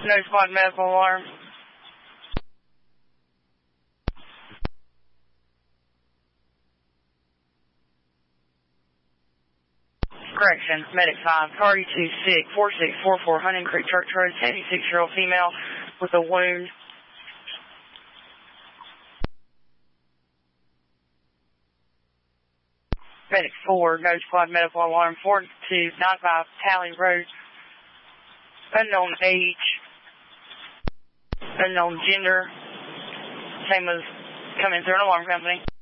No squad medical alarm. Correction, Medic 5, Tardy 464644 Hunting Creek Church Road, 76-year-old female with a wound. Medic 4, no squad medical alarm, 4295 Tally Road. Unknown age, unknown gender, same as coming through an alarm company.